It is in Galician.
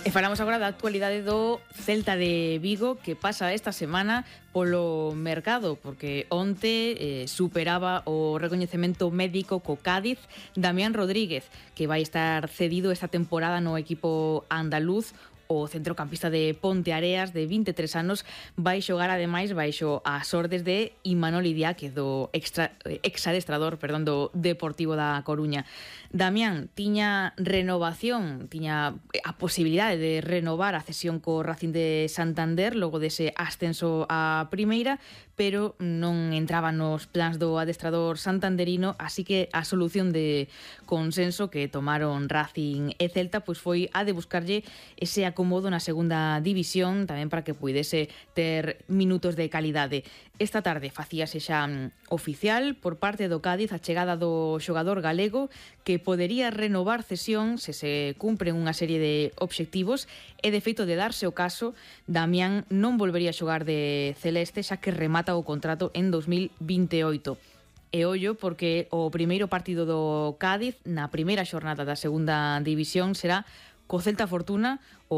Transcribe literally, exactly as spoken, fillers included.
E falamos agora da actualidade do Celta de Vigo, que pasa esta semana polo mercado, porque onte eh, superaba o recoñecemento médico co Cádiz Damián Rodríguez, que vai estar cedido esta temporada no equipo andaluz. O centrocampista de Ponteareas, de vinte e tres anos, vai xogar ademais baixo as ordes de Imanol Idiáquez, do extra, exadestrador perdón, do Deportivo da Coruña. Damián tiña renovación, tiña a posibilidade de renovar a cesión co Racing de Santander logo dese ascenso a primeira, pero non entraba nos plans do adestrador santanderino, así que a solución de consenso que tomaron Racing e Celta pois foi a de buscarlle ese acomodo na segunda división, tamén para que puidese ter minutos de calidade. Esta tarde facíase xa oficial por parte do Cádiz a chegada do xogador galego, que podería renovar cesión se se cumpren unha serie de obxectivos, e de feito de darse o caso, Damián non volvería a xogar de celeste, xa que remata o contrato en dos mil vinte e oito. E ollo, porque o primeiro partido do Cádiz na primeira xornada da segunda división será co Celta Fortuna, o